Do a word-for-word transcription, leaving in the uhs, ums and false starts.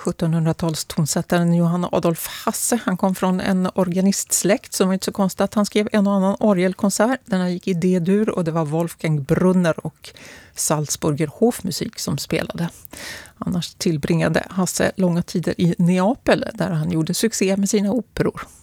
sjuttonhundratals tonsättaren Johann Adolf Hasse, han kom från en organistsläkt som är inte så konstigt att han skrev en och annan orgelkonsert. Den här gick i D-dur och det var Wolfgang Brunner och Salzburger Hofmusik som spelade. Annars tillbringade Hasse långa tider i Neapel där han gjorde succé med sina operor.